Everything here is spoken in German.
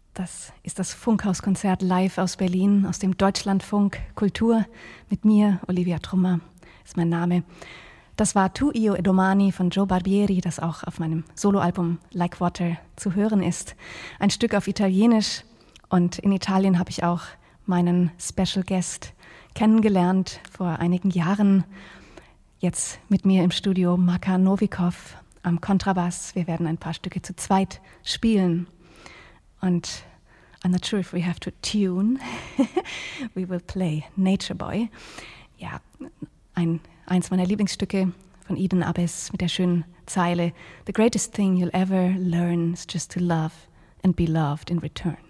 Das ist das Funkhauskonzert live aus Berlin, aus dem Deutschlandfunk Kultur. Mit mir, Olivia Trummer, ist mein Name. Das war Tu io e domani von Joe Barbieri, das auch auf meinem Soloalbum Like Water zu hören ist. Ein Stück auf Italienisch, und in Italien habe ich auch meinen Special Guest kennengelernt vor einigen Jahren. Jetzt mit mir im Studio Maka Novikov am Kontrabass. Wir werden ein paar Stücke zu zweit spielen. Und I'm not sure if we have to tune. We will play Nature Boy. Ja, eins meiner Lieblingsstücke von Eden Abbes mit der schönen Zeile: The greatest thing you'll ever learn is just to love and be loved in return.